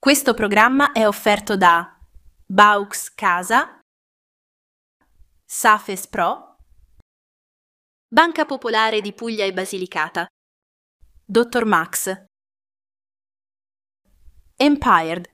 Questo programma è offerto da Baux Casa, Safes Pro, Banca Popolare di Puglia e Basilicata, Dr. Max, Empired,